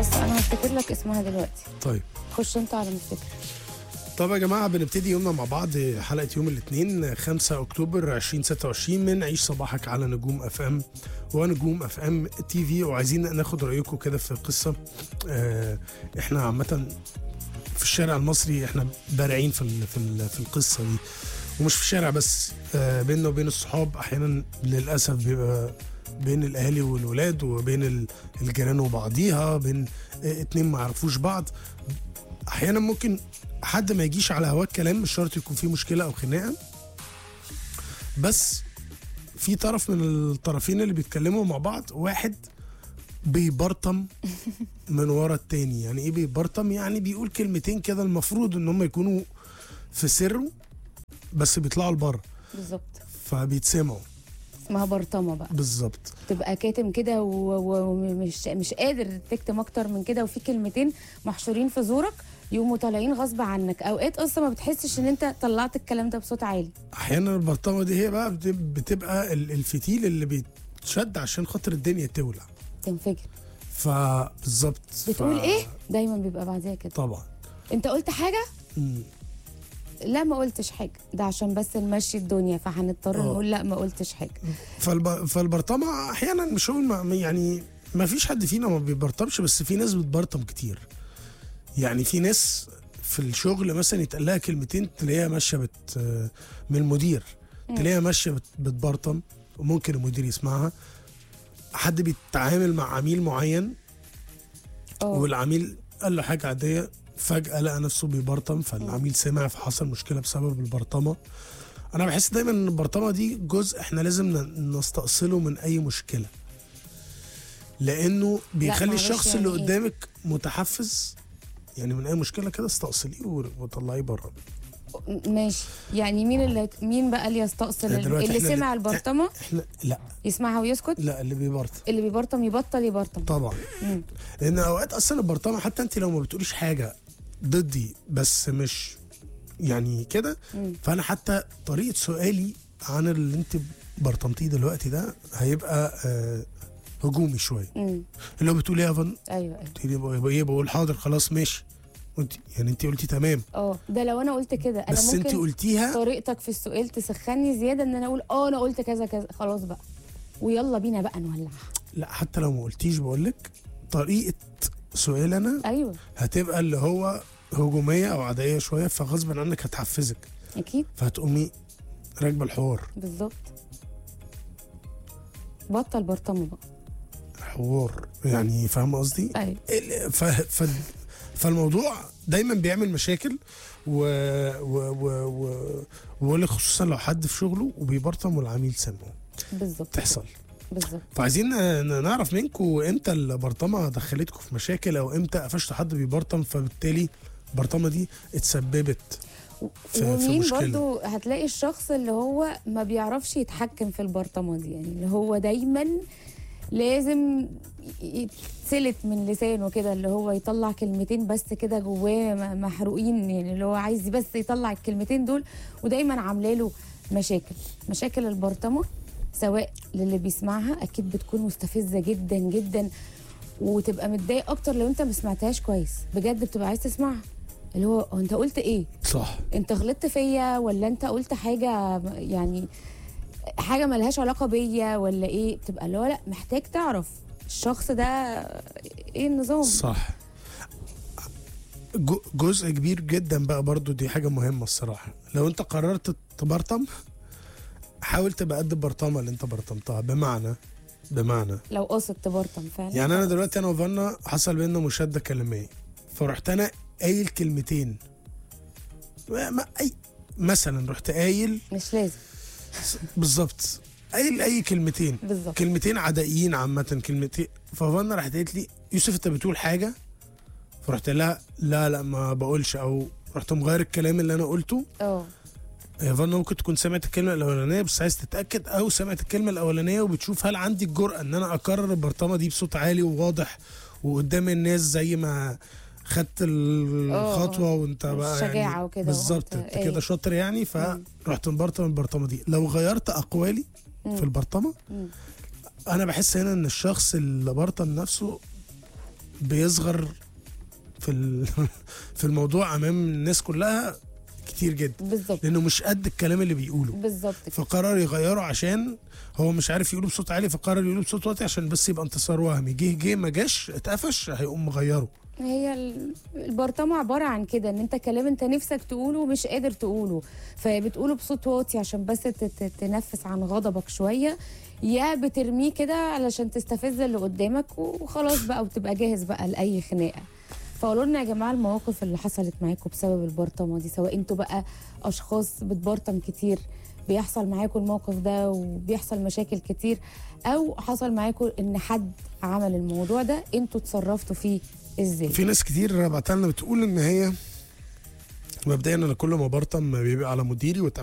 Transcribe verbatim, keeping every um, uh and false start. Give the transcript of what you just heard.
بس انا هفتكر لك اسمها دلوقتي. طيب خش انت على مفتكر. طب يا جماعه بنبتدي يومنا مع بعض حلقه يوم الاثنين خمسة اكتوبر ألفين وستة وعشرين من عيش صباحك على نجوم اف ام ونجوم اف ام تي في. وعايزين ناخد رايكم كده في قصه. آه احنا عامه في الشارع المصري احنا بارعين في ال في ال في القصه دي، ومش في الشارع بس، آه بيننا وبين الصحاب احيانا للاسف بيبقى بين الاهالي والولاد، وبين الجيران وبعضيها، بين اه اتنين ما يعرفوش بعض. احيانا ممكن حد ما يجيش على هواك كلام، مش شرط يكون فيه مشكله او خناقه، بس في طرف من الطرفين اللي بيتكلموا مع بعض واحد بيبرطم من ورا التاني. يعني ايه بيبرطم؟ يعني بيقول كلمتين كده المفروض ان هم يكونوا في سره بس بيطلعوا لبره بالظبط، فبيتسمعوا. اسمها برطمه بقى. بالظبط، تبقى كاتم كده ومش مش قادر تكتم اكتر من كده، وفي كلمتين محشورين في زورك يقوموا طالعين غصب عنك. اوقات اصلا ما بتحسش ان انت طلعت الكلام ده بصوت عالي. احيانا البرطمه دي هي بقى بتبقى الفتيل اللي بيتشد عشان خاطر الدنيا تولع تنفجر. فبالظبط بتقول ف... ايه دايما بيبقى بعديها كده. طبعا انت قلت حاجه؟ مم. لا ما قلتش حاجه، ده عشان بس نمشي الدنيا، فهنضطر نقول لا ما قلتش حاجه. فالب... فالبرطمه احيانا مش هقول ما... يعني ما فيش حد فينا ما بيبرطمش، بس في ناس بتبرطم كتير. يعني في ناس في الشغل مثلا يتقال لها كلمتين تلاقيها ماشيه بت من المدير، تلاقيها ماشيه بت... بتبرطم، وممكن المدير يسمعها. حد بيتعامل مع عميل معين أوه. والعميل قال له حاجه عاديه، فجاه لقى نفسه بيبرطم، فالعميل سمع فحصل مشكله بسبب البرطمه. انا بحس دايما ان البرطمه دي جزء احنا لازم نستأصله من اي مشكله، لانه بيخلي الشخص يعني اللي قدامك متحفز. يعني من اي مشكله كده استأصليه وطلعيه بره. ماشي. يعني مين اللي مين بقى اللي يستأصل؟ اللي سمع البرطمه احنا لا يسمعها ويسكت؟ لا، اللي بيبرطم اللي بيبرطم يبطل يبرطم طبعا. مم. لان اوقات اصلا البرطمه حتى انت لو ما بتقوليش حاجه ضدي بس مش يعني كده، فانا حتى طريقه سؤالي عن اللي انت برطمتيه دلوقتي ده هيبقى آه هجومي شويه. اللي هو بتقولي يا فن ايوه ايوه ايه، بقول حاضر خلاص ماشي، انت يعني انت قلتي تمام. اه ده لو انا قلت كده انا بس ممكن انت قلتيها طريقتك في السؤال تسخني زياده، ان انا اقول اه انا قلت كذا كذا خلاص بقى ويلا بينا بقى نولعها. لا حتى لو ما قلتيش بقولك طريقه سؤال انا ايوه هتبقى اللي هو هجوميه او عدائيه شويه، فغصب عنك هتحفزك اكيد، فهتقومي راكبه الحوار. بالظبط. بطل برطمه بقى حوار، يعني فاهم قصدي؟ ايوه. ف... ف... فالموضوع دايما بيعمل مشاكل، و و و و خصوصا لو حد في شغله وبيبرطم والعميل سامعه. بالظبط تحصل. بالظبط. فعايزين نعرف منكم امتى البرطمه دخلتكم في مشاكل، او امتى قفشتوا حد بيبرطم فبالتالي البرطمه دي اتسببت في ومين في برضو هتلاقي الشخص اللي هو ما بيعرفش يتحكم في البرطمه دي، يعني اللي هو دايما لازم يتسلت من لسانه كده، اللي هو يطلع كلمتين بس كده جواه محروقين، يعني اللي هو عايز بس يطلع الكلمتين دول، ودايما عامله له مشاكل. مشاكل البرطمه سواء للي بيسمعها اكيد بتكون مستفزه جدا جدا، وتبقى متضايق اكتر لو انت ما سمعتهاش كويس بجد، بتبقى عايز تسمعها. اللي هو انت قلت ايه؟ صح، انت غلطت فيا ولا انت قلت حاجه يعني حاجه ملهاش علاقه بيا ولا ايه؟ بتبقى اللي هو لا محتاج تعرف الشخص ده ايه النظام. صح. جزء كبير جدا بقى برضو دي حاجه مهمه الصراحه. لو انت قررت تبرطم حاول تبقى قد البرطمه اللي انت برطمتها، بمعنى بمعنى لو قصد تبرطم فعلا. يعني انا دلوقتي انا وفانا حصل بينا مشاده كلاميه، فرحت انا قايل كلمتين ما اي مثلا رحت قايل مش لازم بالظبط قايل اي كلمتين بالظبط، كلمتين عدائيين عامه كلمتين، ففانا راحت قالت لي يوسف انت بتقول حاجه، فرحت لها لا لا ما بقولش، او رحت مغير الكلام اللي انا قلته. اه يا فانا ممكن تكون سمعت الكلمه الاولانيه بس عايز تتاكد، او سمعت الكلمه الاولانيه وبتشوف هل عندي الجرأه ان انا اكرر البرطمه دي بصوت عالي وواضح وقدام الناس زي ما خدت الخطوه وانت بقى شجاعه يعني وكده بالظبط انت كده شاطر يعني، فرحت مبرطم البرطمه دي. لو غيرت اقوالي مم. في البرطمه مم. انا بحس هنا ان الشخص اللي برطم نفسه بيصغر في ال- في الموضوع امام الناس كلها كتير جدا، بالظبط لانه مش قد الكلام اللي بيقوله، بالظبط كده. فقرر يغيره عشان هو مش عارف يقوله بصوت عالي، فقرر يقوله بصوت واطي عشان بس يبقى انتصار وهمي. جه جه ما جاش اتقفش، هيقوم مغيره. هي ال- البرطمة عبارة عن كده، ان انت كلام انت نفسك تقوله ومش قادر تقوله، فبتقوله بصوت واطي عشان بس ت- ت- تنفس عن غضبك شوية، يا بترميه كده علشان تستفز اللي قدامك وخلاص بقى، وتبقى جاهز بقى لأي خناقة. فقولوا لنا يا جماعة المواقف اللي حصلت معاكم بسبب البرطمة دي، سواء انتوا بقى أشخاص بتبرطم كتير، بيحصل معاكم الموقف ده وبيحصل مشاكل كتير، أو حصل معاكم إن حد عمل الموضوع ده انتوا اتصرفتوا فيه ازاي؟ في ناس كتير بعتلنا بتقول ان هي مبدئيا انا كل ما برطم بيبقى على مديري واتقفل